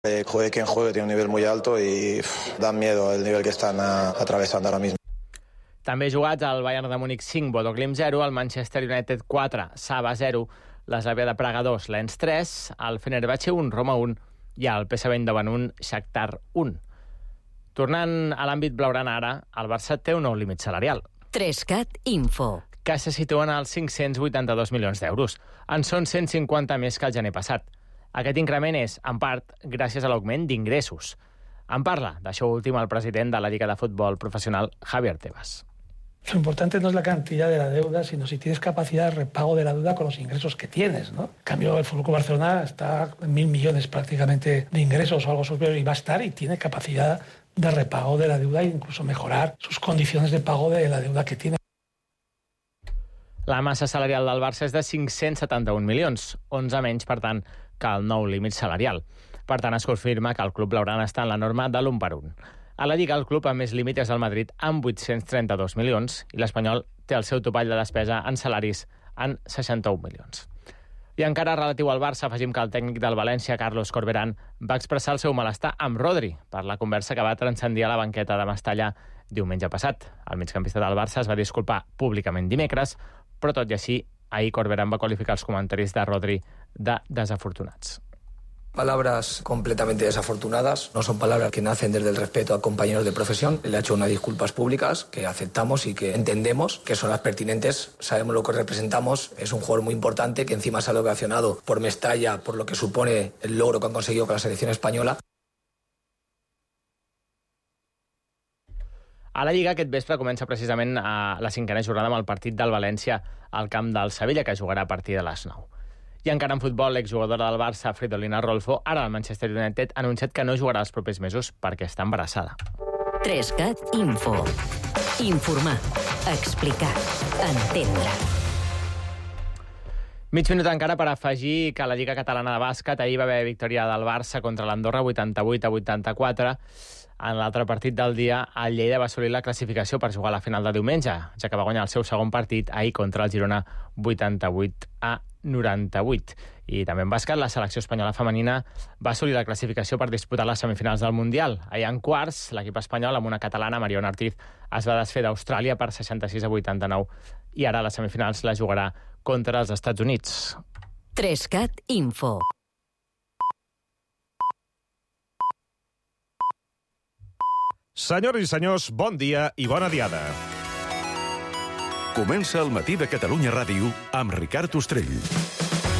Juegue quien juegue, tiene un nivel muy alto y da miedo el nivel que están atravesando ahora mismo. També jugats al Bayern de Múnich 5, Bodo Glimt 0, el Manchester United 4, Saba 0, l'Slavia de Praga 2, Lens 3, el Fenerbahce 1, Roma 1 i el PSV Eindhoven 1, Shakhtar 1. Tornant a l'àmbit blaugrana ara, el Barça té un nou límit salarial. 3CAT Info. Que se situen als 582 milions d'euros. En són 150 més que el gener passat. Aquest increment és, en part, gràcies a l'augment d'ingressos. En parla d'això últim el president de la Lliga de Futbol Profesional, Javier Tebas. Lo importante no es la cantidad de la deuda, sino si tienes capacidad de repago de la deuda con los ingresos que tienes, ¿no? En cambio, el FC Barcelona está en 1.000 millones prácticamente de ingresos o algo superior y va a estar y tiene capacidad de repago de la deuda e incluso mejorar sus condiciones de pago de la deuda que tiene. La massa salarial del Barça és de 571 milions, 11 menys, per tant, que el nou límit salarial. Per tant, es confirma que el club blaugrana està en la norma de l'1 per 1. A la Lliga, el club amb més límit és el Madrid, amb 832 milions, i l'Espanyol té el seu topall de despesa en salaris en 61 milions. I encara relatiu al Barça, afegim que el tècnic del València, Carlos Corberán, va expressar el seu malestar amb Rodri per la conversa que va transcendir a la banqueta de Mestalla diumenge passat. El migcampista del Barça es va disculpar públicament dimecres, però tot i així, ahir Corberán va qualificar els comentaris de Rodri de desafortunats. Palabras completamente desafortunadas, no son palabras que nacen desde el respeto a compañeros de profesión. Le ha hecho unas disculpas públicas que aceptamos y que entendemos que son las pertinentes. Sabemos lo que representamos, es un jugador muy importante que encima se ha ovacionado por Mestalla, por lo que supone el logro que han conseguido con la selección española. A la Lliga aquest vespre comença precisament a la 5a jornada amb el partit del València al camp del Sevilla, que jugarà a partir de les 9. I encara en futbol, l'exjugadora del Barça, Fridolina Rolfo, ara el Manchester United, ha anunciat que no jugarà els propers mesos perquè està embarassada. 3CAT Info. Informar, explicar, entendre. Mig minut encara per afegir que a la Lliga Catalana de Bàsquet ahir va haver victòria del Barça contra l'Andorra 88-84. En l'altre partit del dia, el Lleida va assolir la classificació per jugar a la final de diumenge, ja que va guanyar el seu segon partit ahir contra el Girona 88-98. I també en bàsquet, la selecció espanyola femenina va assolir la classificació per disputar les semifinals del Mundial. Ahir en quarts, l'equip espanyol, amb una catalana, Mariona Ortiz, es va desfer d'Austràlia per 66-89 i ara a les semifinals la jugarà contra els Estats Units. 3CAT Info. Senyores i senyors, bon dia i bona diada. Comença el matí de Catalunya Ràdio amb Ricard Ostrell.